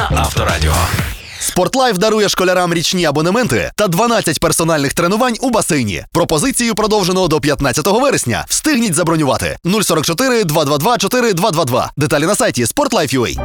на Авторадіо. Спортлайф дарує школярам річні абонементи та 12 персональних тренувань у басейні. Пропозицію продовжено до 15 вересня. Встигніть забронювати. 044 222 4222. Деталі на сайті sportlife.ua.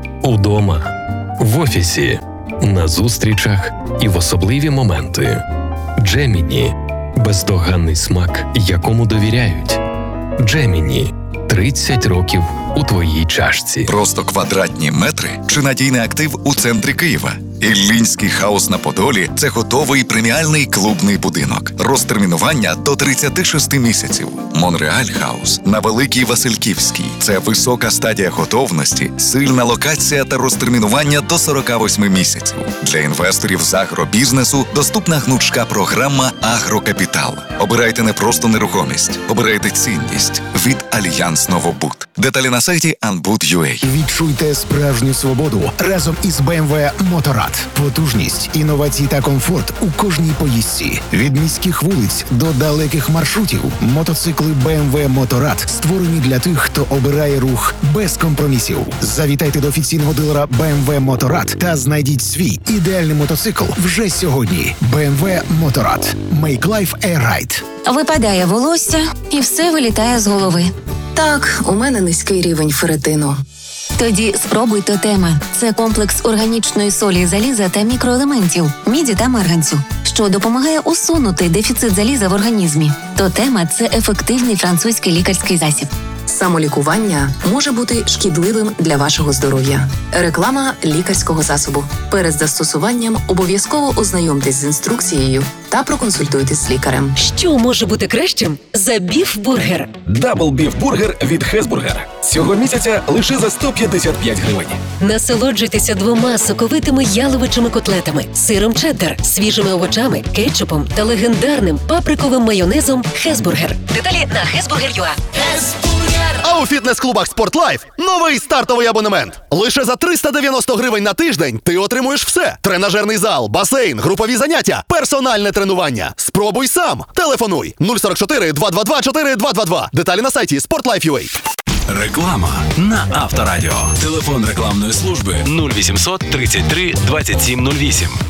Удома, в офісі, на зустрічах і в особливі моменти. Джеміні – бездоганний смак, якому довіряють. Джеміні – 30 років у твоїй чашці. Просто квадратні метри чи надійний актив у центрі Києва? Іллінський хаус на Подолі – це готовий преміальний клубний будинок. Розтермінування до 36 місяців. Монреаль хаус на Великій Васильківській – це висока стадія готовності, сильна локація та розтермінування до 48 місяців. Для інвесторів з агробізнесу доступна гнучка програма «Агрокапітал». Обирайте не просто нерухомість, обирайте цінність від Альянс Новобуд. Деталі на сайті Anbud.ua. Відчуйте справжню свободу разом із BMW Motorrad. Потужність, інновації та комфорт у кожній поїздці. Від міських вулиць до далеких маршрутів. Мотоцикли BMW Motorrad створені для тих, хто обирає рух без компромісів. Завітайте до офіційного дилера BMW Motorrad та знайдіть свій ідеальний мотоцикл вже сьогодні. BMW Motorrad. Make life a ride. Випадає волосся і все вилітає з голови. Так, у мене низький рівень ферритину. Тоді спробуй Тотема. Це комплекс органічної солі, заліза та мікроелементів, міді та марганцю, що допомагає усунути дефіцит заліза в організмі. Тотема – це ефективний французький лікарський засіб. Самолікування може бути шкідливим для вашого здоров'я. Реклама лікарського засобу. Перед застосуванням обов'язково ознайомтесь з інструкцією та проконсультуйтесь з лікарем. Що може бути кращим за біф-бургер? Дабл біф-бургер від Хезбургер. Цього місяця лише за 155 гривень. Насолоджуйтеся 2 соковитими яловичими котлетами, сиром чеддер, свіжими овочами, кетчупом та легендарним паприковим майонезом Хезбургер. Деталі на hesburger.ua. А у фітнес-клубах Спортлайф новий стартовий абонемент. Лише за 390 гривень на тиждень ти отримуєш все. Тренажерний зал, басейн, групові заняття, персональне тренування. Спробуй сам. Телефонуй 044 222 4222. Деталі на сайті sportlife.ua. Реклама на Авторадіо. Телефон рекламної служби 0800 33 27 08.